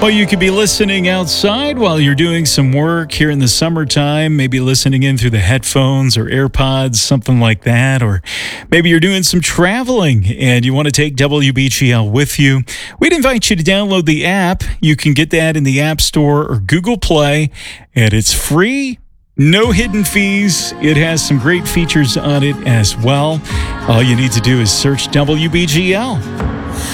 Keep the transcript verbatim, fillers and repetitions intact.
Well, you could be listening outside while you're doing some work here in the summertime, maybe listening in through the headphones or AirPods, something like that. Or maybe you're doing some traveling and you want to take W B G L with you. We'd invite you to download the app. You can get that in the App Store or Google Play, and it's free. No hidden fees. It has some great features on it as well. All you need to do is search W B G L.